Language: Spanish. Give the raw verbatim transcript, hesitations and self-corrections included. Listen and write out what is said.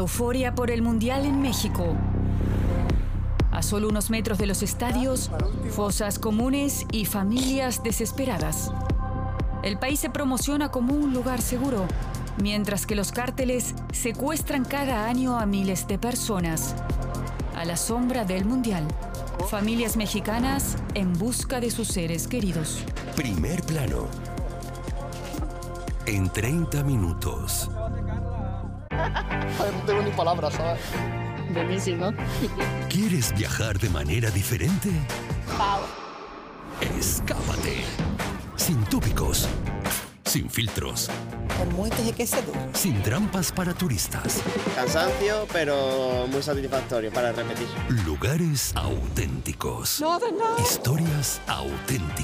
Euforia por el Mundial en México. A solo unos metros de los estadios, fosas comunes y familias desesperadas. El país se promociona como un lugar seguro, mientras que los cárteles secuestran cada año a miles de personas. A la sombra del Mundial, familias mexicanas en busca de sus seres queridos. Primer plano. En treinta minutos. No tengo ni palabras, ¿sabes? Buenísimo. ¿Quieres viajar de manera diferente? Wow. Escápate. Sin tópicos. Sin filtros. Muertes de queso duro. Sin trampas para turistas. Cansancio, pero muy satisfactorio para repetir. Lugares auténticos. No, de nada. Historias auténticas.